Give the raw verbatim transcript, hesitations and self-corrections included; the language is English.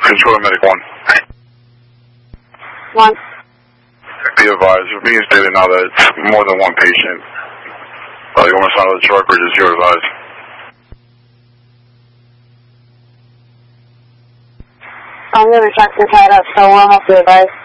Control Medic one. One. Be advised, you're being stated now that it's more than one patient. Uh, you want to sign out of the truck or just your advice? I'm going to be trucks inside up, so we'll have to advise.